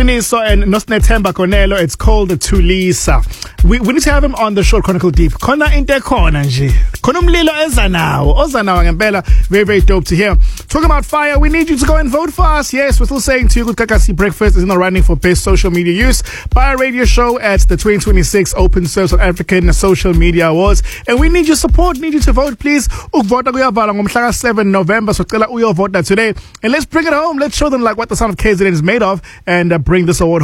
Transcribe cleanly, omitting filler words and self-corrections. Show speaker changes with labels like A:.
A: Qiniso and Nosnetemba Konelo. It's called Tulisa. We need to have him on the show, Chronicle Deep. Kona inte kona nje. Konumlilo ezanawo. Ozanawo ngempela. Very, very dope to hear. Talking about fire, we need you to go and vote for us. Yes, we're still saying to you, Kakasi Breakfast is in the running for best social media use by a radio show at the 2026 Open Source South African Social Media Awards. And we need your support, need you to vote, please. Ukuvota kuyavala ngomhla 7 November, so cela uyovota today. And let's bring it home. Let's show them like what the Sound of KZN is made of and bring this award home.